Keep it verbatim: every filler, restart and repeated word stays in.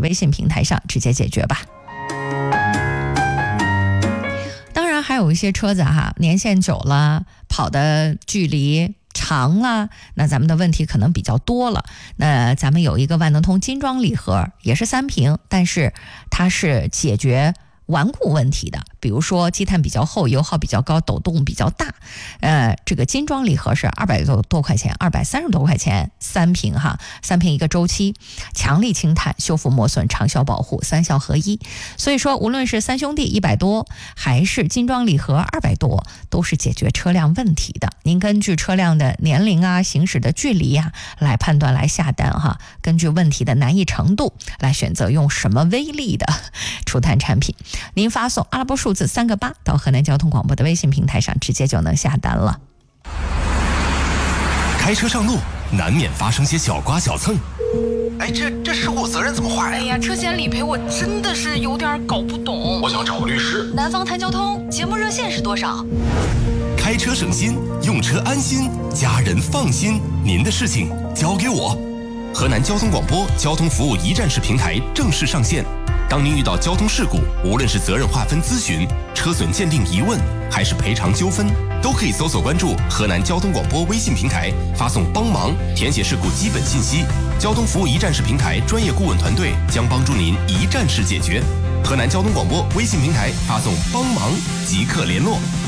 微信平台上直接解决吧。当然还有一些车子哈，年限久了，跑的距离长了，那咱们的问题可能比较多了。那咱们有一个万能通精装礼盒，也是三屏，但是它是解决顽固问题的，比如说积碳比较厚，油耗比较高，抖动比较大，呃，这个精装礼盒是二百多多块钱，二百三十多块钱，三瓶哈，三瓶一个周期，强力清碳，修复磨损，长效保护，三效合一。所以说，无论是三兄弟一百多，还是精装礼盒二百多，都是解决车辆问题的。您根据车辆的年龄啊、行驶的距离呀、啊、来判断来下单哈，根据问题的难易程度来选择用什么威力的除碳产品。您发送阿拉伯数字三个八到河南交通广播的微信平台上，直接就能下单了。 开车上路难免发生些小刮小蹭， 哎，这这事故责任怎么划呀？ 哎呀，车险理赔我真的是有点搞不懂。 我想找个律师。 南方谈交通节目热线是多少？ 开车省心，用车安心，家人放心，您的事情交给我。河南交通广播交通服务一站式平台正式上线。当您遇到交通事故，无论是责任划分咨询、车损鉴定疑问，还是赔偿纠纷，都可以搜索关注河南交通广播微信平台，发送帮忙，填写事故基本信息。交通服务一站式平台专业顾问团队将帮助您一站式解决。河南交通广播微信平台发送帮忙即刻联络。